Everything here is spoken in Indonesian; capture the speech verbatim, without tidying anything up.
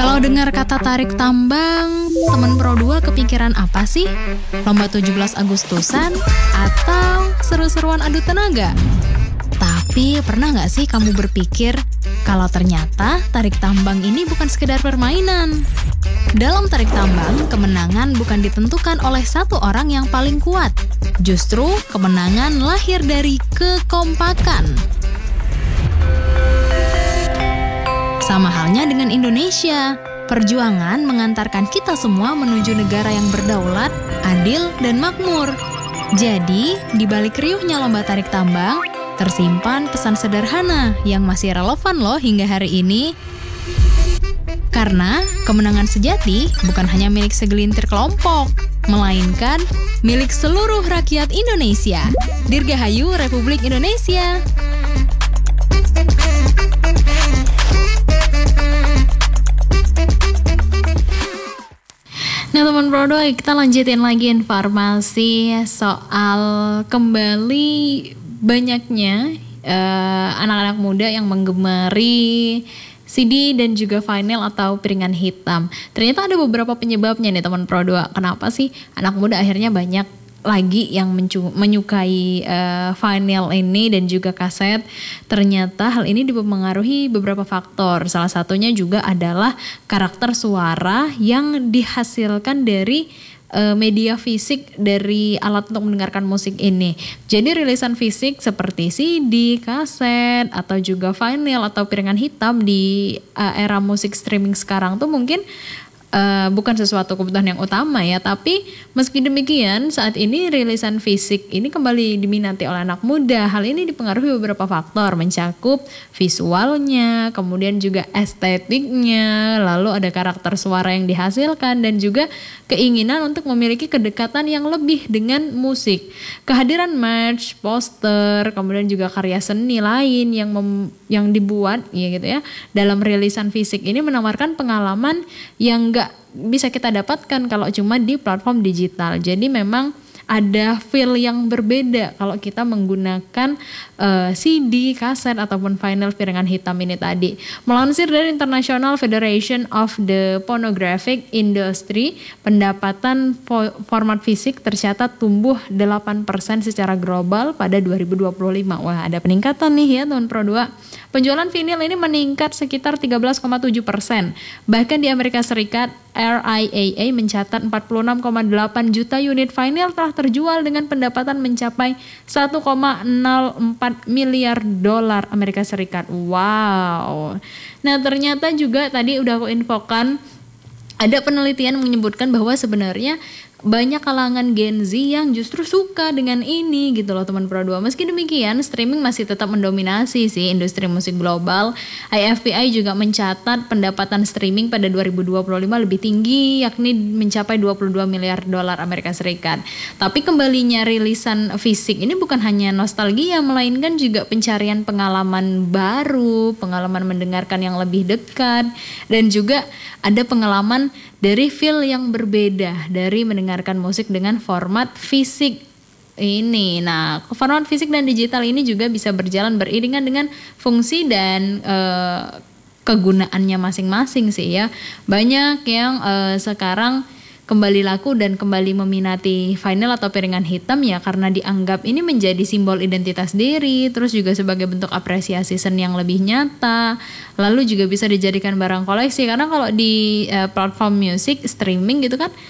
Kalau dengar kata tarik tambang, temen Pro dua kepikiran apa sih? Lomba tujuh belas Agustusan atau seru-seruan adu tenaga? Tapi pernah nggak sih kamu berpikir kalau ternyata tarik tambang ini bukan sekedar permainan? Dalam tarik tambang, kemenangan bukan ditentukan oleh satu orang yang paling kuat. Justru kemenangan lahir dari kekompakan. Sama halnya dengan Indonesia, perjuangan mengantarkan kita semua menuju negara yang berdaulat, adil, dan makmur. Jadi, di balik riuhnya lomba tarik tambang, tersimpan pesan sederhana yang masih relevan loh hingga hari ini. Karena kemenangan sejati bukan hanya milik segelintir kelompok, melainkan milik seluruh rakyat Indonesia. Dirgahayu Republik Indonesia. Nah teman Pro dua, kita lanjutin lagi informasi soal kembali banyaknya uh, anak-anak muda yang menggemari C D dan juga vinyl atau piringan hitam. Ternyata ada beberapa penyebabnya nih teman Pro dua. Kenapa sih anak muda akhirnya banyak lagi yang mencu- menyukai uh, vinyl ini dan juga kaset? Ternyata hal ini dipengaruhi beberapa faktor. Salah satunya juga adalah karakter suara yang dihasilkan dari uh, media fisik dari alat untuk mendengarkan musik ini. Jadi rilisan fisik seperti C D, kaset, atau juga vinyl atau piringan hitam di uh, era musik streaming sekarang tuh mungkin Uh, bukan sesuatu kebutuhan yang utama ya, tapi meski demikian saat ini rilisan fisik ini kembali diminati oleh anak muda. Hal ini dipengaruhi beberapa faktor, mencakup visualnya, kemudian juga estetiknya, lalu ada karakter suara yang dihasilkan dan juga keinginan untuk memiliki kedekatan yang lebih dengan musik. Kehadiran merch, poster, kemudian juga karya seni lain yang mem, yang dibuat ya gitu ya dalam rilisan fisik ini menawarkan pengalaman yang gak bisa kita dapatkan kalau cuma di platform digital. Jadi memang ada feel yang berbeda kalau kita menggunakan uh, C D, kaset ataupun vinyl piringan hitam ini tadi. Melansir dari International Federation of the Phonographic Industry, pendapatan fo- format fisik tercatat tumbuh delapan persen secara global pada dua ribu dua puluh lima. Wah, ada peningkatan nih ya teman Pro dua. Penjualan vinyl ini meningkat sekitar tiga belas koma tujuh persen. Bahkan di Amerika Serikat, R I A A mencatat empat puluh enam koma delapan juta unit vinyl telah terjual dengan pendapatan mencapai satu koma nol empat miliar dolar Amerika Serikat. Wow. Nah ternyata juga tadi udah aku infokan, ada penelitian menyebutkan bahwa sebenarnya banyak kalangan Gen Z yang justru suka dengan ini gitu loh teman Pro dua. Meski demikian, streaming masih tetap mendominasi sih industri musik global. I F P I juga mencatat pendapatan streaming pada dua ribu dua puluh lima lebih tinggi, yakni mencapai dua puluh dua miliar dolar Amerika Serikat. Tapi kembalinya rilisan fisik ini bukan hanya nostalgia, melainkan juga pencarian pengalaman baru, pengalaman mendengarkan yang lebih dekat, dan juga ada pengalaman dari feel yang berbeda dari mendengarkan musik dengan format fisik ini. Nah, format fisik dan digital ini juga bisa berjalan beriringan dengan fungsi dan uh, kegunaannya masing-masing sih ya. Banyak yang uh, sekarang kembali laku dan kembali meminati vinyl atau piringan hitam ya karena dianggap ini menjadi simbol identitas diri, terus juga sebagai bentuk apresiasi seni yang lebih nyata, lalu juga bisa dijadikan barang koleksi karena kalau di uh, platform musik streaming gitu kan